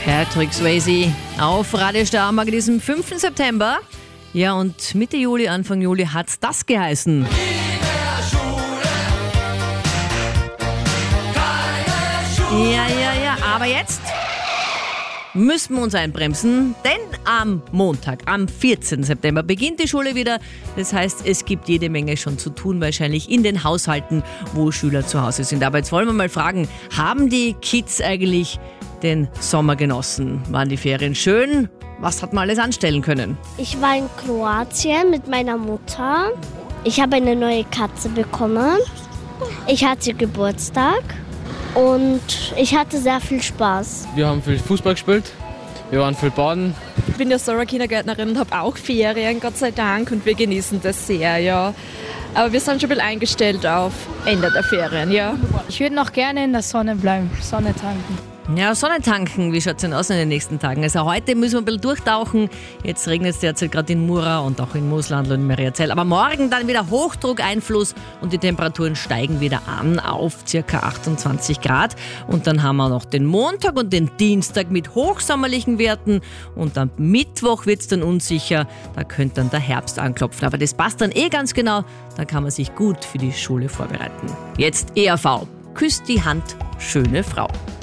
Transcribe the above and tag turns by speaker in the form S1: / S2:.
S1: Patrick Swayze auf Radio Steiermark diesem 5. September. Ja, und Mitte Juli, Anfang Juli hat's das geheißen. Ja, aber jetzt müssen wir uns einbremsen, denn am Montag, am 14. September beginnt die Schule wieder. Das heißt, es gibt jede Menge schon zu tun, wahrscheinlich in den Haushalten, wo Schüler zu Hause sind. Aber jetzt wollen wir mal fragen, haben die Kids eigentlich den Sommer genossen? Waren die Ferien schön? Was hat man alles anstellen können?
S2: Ich war in Kroatien mit meiner Mutter. Ich habe eine neue Katze bekommen. Ich hatte Geburtstag und ich hatte sehr viel Spaß.
S3: Wir haben viel Fußball gespielt, wir waren viel baden.
S4: Ich bin ja Sora-Kindergärtnerin und habe auch Ferien, Gott sei Dank, und wir genießen das sehr, ja. Aber wir sind schon ein bisschen eingestellt auf Ende der Ferien, ja.
S5: Ich würde noch gerne in der Sonne bleiben, Sonne tanken.
S1: Ja, Sonne tanken, wie schaut es denn aus in den nächsten Tagen? Also heute müssen wir ein bisschen durchtauchen. Jetzt regnet es derzeit gerade in Mura und auch in Mooslandl und Mariazell. Aber morgen dann wieder Hochdruckeinfluss und die Temperaturen steigen wieder an auf ca. 28 Grad. Und dann haben wir noch den Montag und den Dienstag mit hochsommerlichen Werten. Und am Mittwoch wird es dann unsicher. Da könnte dann der Herbst anklopfen. Aber das passt dann ganz genau. Da kann man sich gut für die Schule vorbereiten. Jetzt ERV. Küsst die Hand, schöne Frau.